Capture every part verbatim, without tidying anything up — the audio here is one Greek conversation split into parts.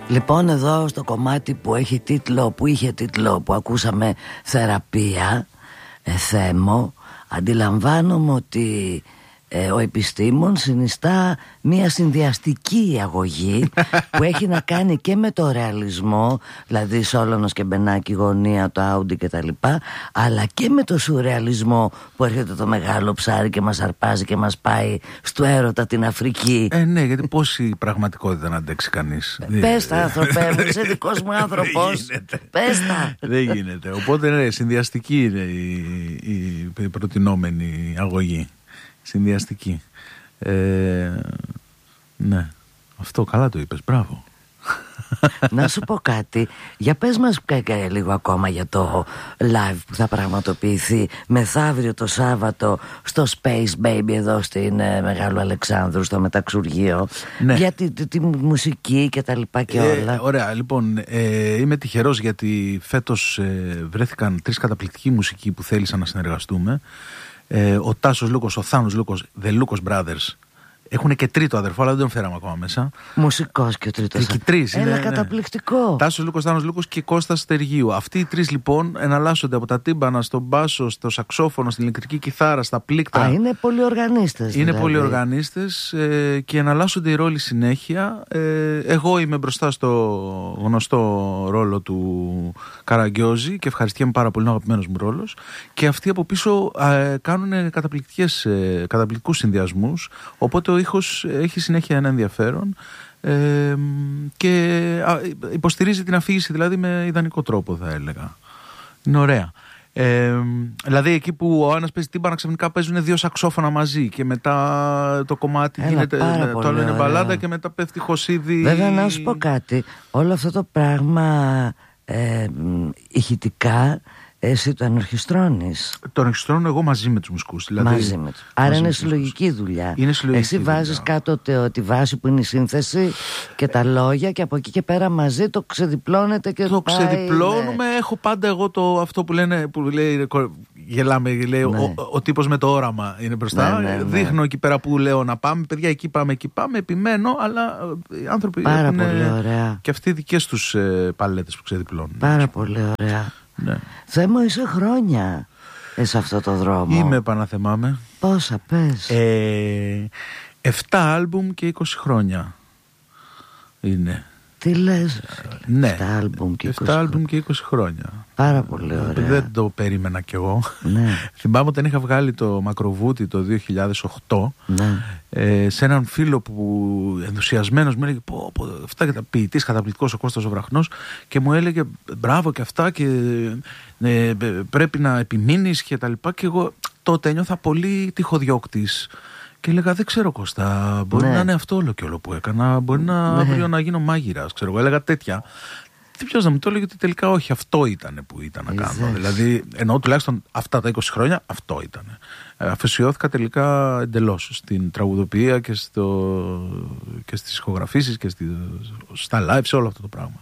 Λοιπόν, εδώ στο κομμάτι που έχει τίτλο, που είχε τίτλο, που ακούσαμε θεραπεία, ε, θέμο, αντιλαμβάνομαι ότι ε, ο επιστήμον συνιστά μια συνδυαστική αγωγή που έχει να κάνει και με το ρεαλισμό, δηλαδή Σόλωνος και Μπενάκη, Γωνία, το Άουντι και τα λοιπά, αλλά και με το σουρεαλισμό που έρχεται το μεγάλο ψάρι και μας αρπάζει και μας πάει στο έρωτα την Αφρική. Ε, ναι, γιατί πόση πραγματικότητα να αντέξει κανείς. Πες τα, άνθρωπε μου, είσαι δικός μου άνθρωπος. Πες τα. Δεν γίνεται. Οπότε ναι, συνδυαστική είναι η, η, η προτινόμενη αγωγή. Συνδυαστική. Ε, ναι. Αυτό καλά το είπες. Μπράβο. Να σου πω κάτι. Για πες μας λίγο ακόμα για το live που θα πραγματοποιηθεί μεθαύριο το Σάββατο στο Space Baby εδώ στην ε, Μεγάλου Αλεξάνδρου, στο Μεταξουργείο. Ναι. Για τη, τη, τη μουσική και τα λοιπά και ε, όλα. Ωραία, λοιπόν, ε, είμαι τυχερός γιατί φέτος ε, βρέθηκαν τρεις καταπληκτικοί μουσικοί που θέλησαν να συνεργαστούμε. Ε, ο Τάσος Λούκος, ο Θάνος Λούκος, The Lucas Brothers. Έχουν και τρίτο αδερφό, αλλά δεν τον φέραμε ακόμα μέσα. Μουσικός και ο τρίτος. Και τρεις. Έλα, είναι, καταπληκτικό. Ναι. Τάσος Λούκος, Θάνος Λούκος και Κώστας Στεργίου. Αυτοί οι τρεις λοιπόν εναλλάσσονται από τα τύμπανα, στον μπάσο, στο σαξόφωνο, στην ηλεκτρική κιθάρα, στα πλήκτρα. Α, είναι πολυοργανίστες. Είναι δηλαδή. πολυοργανίστες ε, και εναλλάσσονται οι ρόλοι συνέχεια. Ε, εγώ είμαι μπροστά στο γνωστό ρόλο του Καραγκιόζη και ευχαριστιέμαι πάρα πολύ, είναι ο αγαπημένος μου ρόλος. Και αυτοί από πίσω ε, κάνουν ε, καταπληκτικούς συνδυασμούς. Οπότε ο ήχος έχει συνέχεια ένα ενδιαφέρον ε, και α, υποστηρίζει την αφήγηση δηλαδή με ιδανικό τρόπο, θα έλεγα. Είναι ωραία. Ε, δηλαδή εκεί που ο ένας παίζει τύμπανα, ξαφνικά παίζουν δύο σαξόφωνα μαζί και μετά το κομμάτι Έλα, γίνεται, το άλλο είναι μπαλάντα και μετά πέφτει χωσίδι. Βέβαια να σου πω κάτι, όλο αυτό το πράγμα ε, ηχητικά εσύ το ανορχιστρώνεις. Το ανορχιστρώνω εγώ μαζί με τους μουσικούς. Δηλαδή, μαζί με τους. Άρα μαζί είναι με συλλογική δουλειά. Είναι συλλογική εσύ δουλειά. βάζεις κάτω τε, τη βάση που είναι η σύνθεση και τα λόγια και από εκεί και πέρα μαζί το ξεδιπλώνετε και το πάει, ξεδιπλώνουμε. Ναι. Έχω πάντα εγώ το, αυτό που λένε, που λέει, γελάμε, λέει, ναι. ο, ο, ο τύπος με το όραμα είναι μπροστά. Ναι, ναι, ναι. Δείχνω εκεί πέρα που λέω να πάμε. Παιδιά, εκεί πάμε, εκεί πάμε. Επιμένω, αλλά οι άνθρωποι πάρα έχουν πολύ ωραία. Και αυτοί δικές τους ε, παλέτες που ξεδιπλώνουν. Πάρα πολύ ωραία. Ναι. Θέμο, είσαι χρόνια σε αυτό το δρόμο. Είμαι, επαναθεμάμαι. Πόσα πες? Ε, εφτά άλμπουμ και είκοσι χρόνια είναι. Τι λες? Ναι. εφτά άλμπουμ και είκοσι, άλμπουμ και είκοσι χρόνια. Πάρα πολύ ωραία. Δεν το περίμενα κι εγώ. Ναι. Θυμάμαι όταν είχα βγάλει το Μακροβούτι το δύο χιλιάδες οκτώ, ναι. ε, σε έναν φίλο που ενθουσιασμένος μου έλεγε πω, πω, αυτά και τα ποιητής καταπληκτικός ο Κώστας ο Βραχνός, και μου έλεγε μπράβο και αυτά και ε, πρέπει να επιμείνεις και τα λοιπά, και εγώ τότε ένιωθα πολύ τυχοδιώκτης. Και έλεγα, δεν ξέρω Κώστα, μπορεί ναι. να είναι αυτό όλο και όλο που έκανα, μπορεί να ναι. αύριο να γίνω μάγειρας, ξέρω εγώ, έλεγα τέτοια. Τι ποιος να μου το έλεγε ότι τελικά όχι, αυτό ήταν που ήταν να κάνω. Εσείς. Δηλαδή, εννοώ τουλάχιστον αυτά τα είκοσι χρόνια, αυτό ήταν. Αφαισιώθηκα τελικά εντελώς στην τραγουδοποιία και, στο, και στις ηχογραφήσεις και στη, στα live, σε όλο αυτό το πράγμα.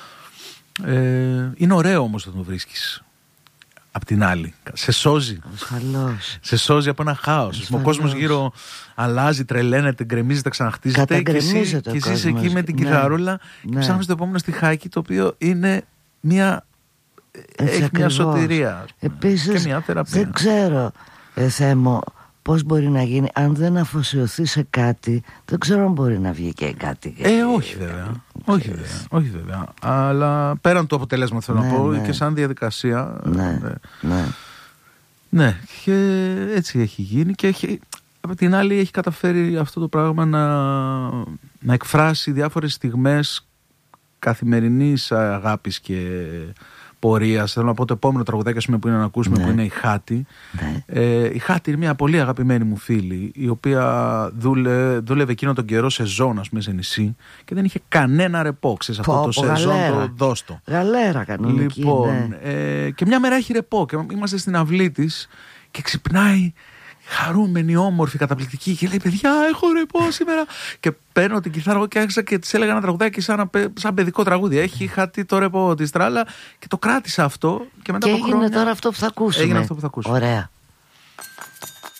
Ε, είναι ωραίο όμως να το βρίσκεις. Απ' την άλλη, σε σώζει. Ασφαλώς. Σε σώζει από ένα χάος. Ο κόσμος γύρω αλλάζει, τρελαίνεται, γκρεμίζεται, ξαναχτίζεται. Και εσύ, και εσύ είσαι εκεί με την ναι. κιθαρούλα ναι. και ψάχνεις το επόμενο στιχάκι, το οποίο είναι μια, έχει μια σωτηρία. Επίσης, και μια θεραπεία. Δεν ξέρω, ε, Θέμο, πώς μπορεί να γίνει αν δεν αφοσιωθεί σε κάτι. Δεν ξέρω αν μπορεί να βγει και κάτι. Ε, όχι βέβαια. Όχι βέβαια, όχι βέβαια. Αλλά πέραν του αποτελέσματος θέλω ναι, να πω ναι. και σαν διαδικασία. Ναι, ναι. ναι. ναι και έτσι έχει γίνει και έχει, από την άλλη έχει καταφέρει αυτό το πράγμα να, να εκφράσει διάφορες στιγμές καθημερινής αγάπης και πορείας. Θέλω να πω το επόμενο τραγουδάκι που είναι να ακούσουμε ναι. που είναι η Χάτη. Ναι. Ε, η Χάτη είναι μια πολύ αγαπημένη μου φίλη, η οποία δούλε, δούλευε εκείνο τον καιρό σε ζώνα, ας πούμε, σε νησί, και δεν είχε κανένα ρεπό. Ξέρεις, αυτό το σεζόν το δώστο. Γαλέρα κανονική. Λοιπόν, ναι. ε, και μια μέρα έχει ρεπό και είμαστε στην αυλή της και ξυπνάει χαρούμενη, όμορφη, καταπληκτική, και λέει: παιδιά, έχω ρεπό σήμερα. Και παίρνω την κιθάρα και άρχισα και της έλεγα ένα τραγουδάκι σαν, σαν παιδικό τραγούδι. Έχει χατεί το ρεπό τη τράλα, και το κράτησα αυτό. Και μετά και από έγινε χρόνια τώρα αυτό που θα ακούσουμε. Έγινε αυτό που θα ακούσουμε. Ωραία.